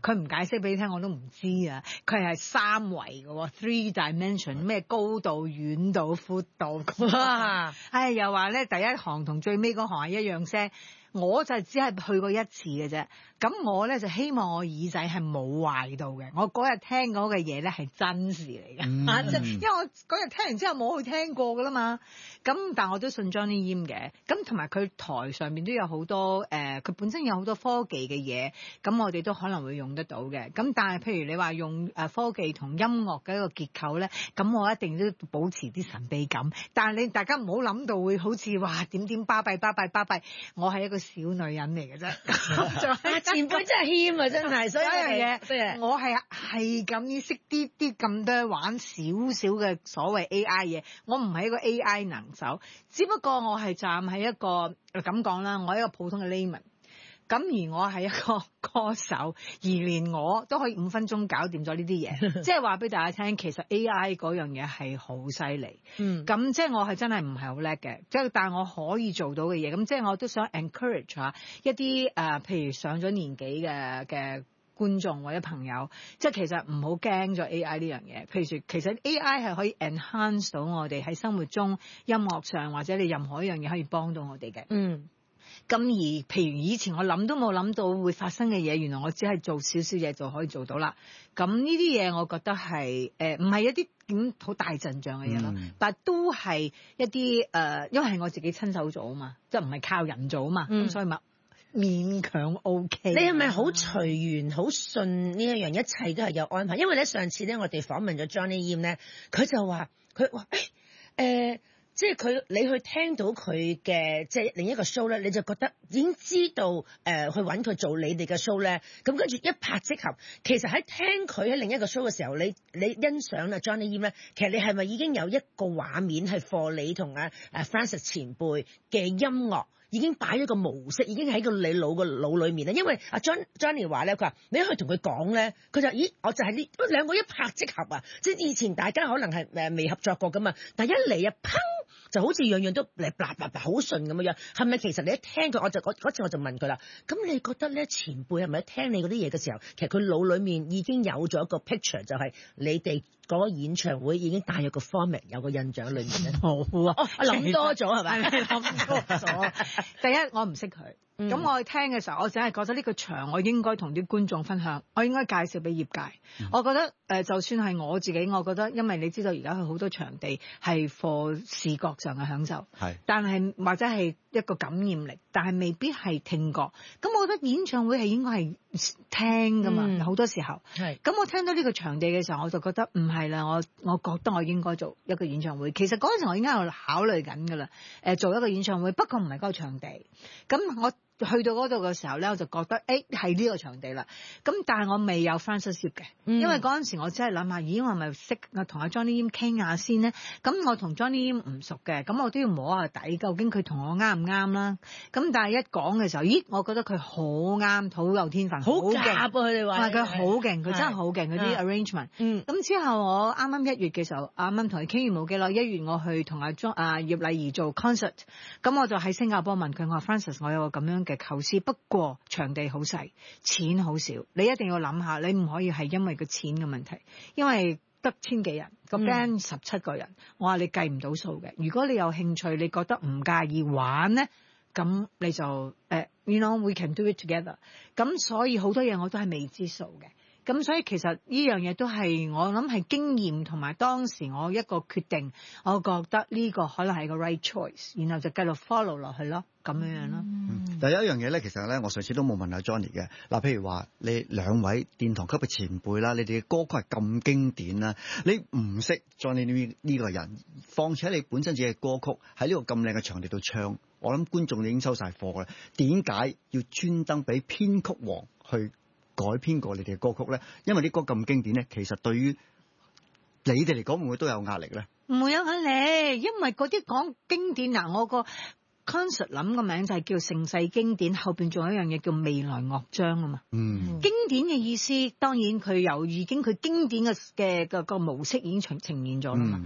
佢唔解釋俾你聽我都唔知啊。佢係三維嘅，3 dimension 咩高度、遠度、闊度。 哇！ 又話咧第一行同最尾嗰行係一樣聲。我就只係去過一次嘅啫，咁我咧就希望我耳仔係冇壞到嘅。我嗰日聽嗰嘅嘢咧係真事嚟嘅，因為我嗰日聽完之後冇去聽過噶啦嘛。咁但我都信 Johnny Yim 嘅，咁同埋佢台上面都有好多佢本身有好多科技嘅嘢，咁我哋都可能會用得到嘅。咁但係譬如你話用科技同音樂嘅一個結構咧，咁我一定都保持啲神秘感。但係你大家唔好諗到會好似話點巴閉，我係一個小女人嚟嘅啫， 前輩真係謙啊，真係，所以樣嘢，我係咁要識啲咁多玩少少嘅所謂 AI 嘢，我唔係一個 AI 能手，只不過我係站喺一個咁講啦，我係一個普通嘅 layman， 咁而我係一個歌手，而連我都可以5分鐘搞掂咗呢啲嘢，即係話俾大家聽，其實 AI 嗰樣嘢係好犀利。咁即係我係真係唔係好叻嘅，即係但係我可以做到嘅嘢，咁即係我都想 encourage 下一啲譬如上咗年紀嘅觀眾或者朋友，即係其實唔好驚咗 AI 呢樣嘢。譬如其實 AI 係可以 enhance 到我哋喺生活中音樂上或者你任何一樣嘢可以幫到我哋嘅。咁而譬如以前我諗都冇諗到會發生嘅嘢，原來我只係做少少嘢就可以做到啦。咁呢啲嘢我覺得係唔係一啲點好大陣仗嘅嘢咯，但係都係一啲因為係我自己親手做啊嘛，即係唔係靠人做啊嘛，咁所以咪勉強 OK。 你係咪好隨緣、好順呢一樣，一切都係有安排？因為咧上次咧我哋訪問咗 Johnny Yim 咧，佢就話佢話即係你去聽到佢嘅即係另一個 show 咧，你就覺得已經知道去揾佢做你哋嘅 show 咧，咁跟住一拍即合。其實喺聽佢喺另一個 show 嘅時候，你欣賞啦 Johnny Yim 咧，其實你係咪已經有一個畫面係 for 你同Francis 前輩嘅音樂？已經擺咗個模式，已經喺你腦裏面啦。因為阿 Johnny 話咧，佢話你去同佢講咧，佢就咦，我就係呢兩個一拍即合啊！即係以前大家可能係未合作過噶嘛，但一嚟啊，砰就好似樣樣都嚟好順咁樣。係咪其實你一聽佢，嗰次我就問佢啦。咁你覺得咧前輩係咪一聽你嗰啲嘢嘅時候，其實佢腦裏面已經有咗一個 picture，就係你哋嗰個演唱會已經帶有個 format， 有個印象喺裏面咧？ 冇啊！ 我諗多咗係咪？ 諗多咗。第一，我唔識佢。咁我去聽嘅時候，我只係覺得呢個場我應該同啲觀眾分享，我應該介紹俾業界。我覺得就算係我自己，我覺得因為你知道而家去好多場地係 for 視覺上嘅享受，但係或者係一個感染力，但係未必係聽覺。咁我覺得演唱會係應該係聽㗎嘛，好多時候。咁我聽到呢個場地嘅時候，我就覺得唔係啦，我覺得我應該做一個演唱會。其實嗰陣時我已經喺度考慮緊㗎啦，做一個演唱會，不過唔係嗰個場地。咁我去到嗰度嘅時候咧，我就覺得係呢個場地啦。咁但係我未有 Francis 嘅，因為嗰陣時我真係諗下，咦，我係咪識同阿 Johnny Yim 傾下先呢？咁我同 Johnny Yim 唔熟嘅，咁我都要摸下底，究竟佢同我啱唔啱啦？咁但係一講嘅時候，咦，我覺得佢好啱，好有天分，好勁啊！佢哋話佢好勁，佢真係好勁，佢啲 arrangement。咁之後我啱啱1月嘅時候，啱啱同佢傾完冇幾耐，1月我去同阿葉麗儀做 concert， 咁我就喺新加坡問佢，我話 Francis， 我有個咁樣嘅構思，不過場地好細，錢好少，你一定要諗下，你唔可以係因為個錢嘅問題，因為得1000幾人，個 band 17個人，我話你計唔到數嘅。如果你有興趣，你覺得唔介意玩呢，咁你就you know we can do it together。咁所以好多嘢我都係未知數嘅。咁所以其實呢樣嘢都係我諗係經驗同埋當時我一個決定，我覺得呢個可能係個 right choice， 然後就繼續 follow 落去咯，咁樣咯。 但有一樣嘢咧，其實咧我上次都冇問阿 Johnny 嘅。嗱，譬如話你兩位殿堂級嘅前輩啦，你哋嘅歌曲係咁經典啦，你唔識 Johnny 呢個人，況且你本身自己嘅歌曲喺呢個咁靚嘅場地度唱，我諗觀眾已經收晒貨啦。點解要專登俾編曲王去改編過你哋嘅歌曲咧？因為啲歌咁經典咧，其實對於你哋嚟講會唔會都有壓力咧？ 唔會有壓力，因為嗰啲講經典嗱，我個 concert 諗個名就係叫盛世經典，後邊仲有一樣嘢叫未來樂章啊嘛。經典嘅意思當然佢已經佢經典嘅個模式已經呈現咗啦嘛。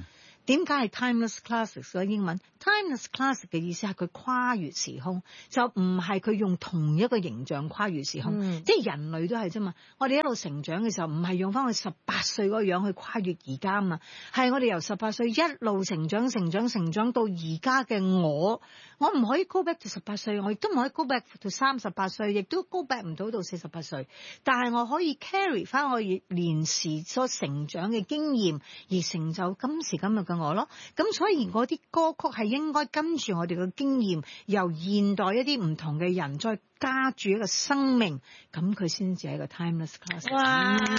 點解係 timeless classics 嘅英文 ？timeless classic 嘅意思係佢跨越時空，就唔係佢用同一個形象跨越時空。即係人類都係啫嘛。我哋一路成長嘅時候，唔係用翻佢18歲嗰個樣去跨越而家啊嘛，係我哋由18歲一路成長到而家嘅我唔可以 go back 到18歲，我亦都唔可以 go back 到38歲，亦都 go back 唔到48歲。但係我可以 carry 翻我年時所成長嘅經驗，而成就今時今日嘅我咯。咁所以我啲歌曲係應該跟住我哋嘅經驗，由現代一啲唔同嘅人再加住一個生命，咁佢先至係一個 timeless classic。 哇！